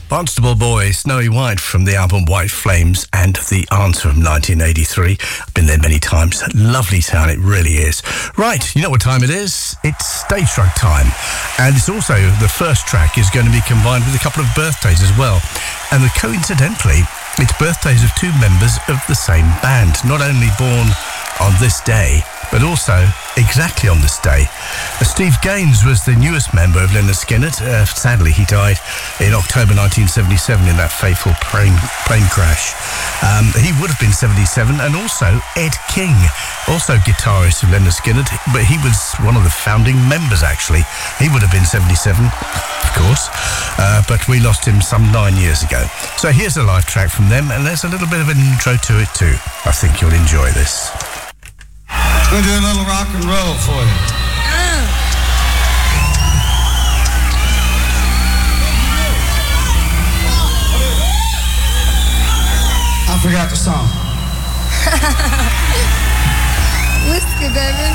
Barnstable Boy, Snowy White from the album White Flames and The Answer from 1983. I've been there many times. Lovely town, it really is. Right, you know what time it is? It's Stage Struck time. And it's also, the first track is going to be combined with a couple of birthdays as well. And coincidentally, it's birthdays of two members of the same band. Not only born on this day, but also exactly on this day. Steve Gaines was the newest member of Lynyrd Skynyrd. Sadly, he died in October 1977 in that fateful plane crash. He would have been 77, and also Ed King, also guitarist of Lynyrd Skynyrd, but he was one of the founding members, actually. He would have been 77, of course, but we lost him some 9 years ago. So here's a live track from them, and there's a little bit of an intro to it too. I think you'll enjoy this. I'm gonna do a little rock and roll for you. I forgot the song. Whiskey, baby.